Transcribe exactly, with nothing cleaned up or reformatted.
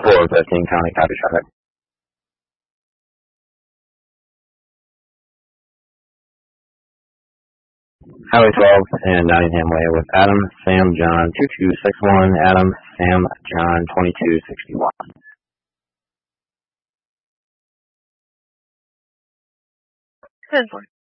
four thirteen, currently copy traffic. Highway twelve and Nottingham Way with Adam, Sam, John, two two six one, Adam, Sam, John, twenty-two sixty-one. ten four.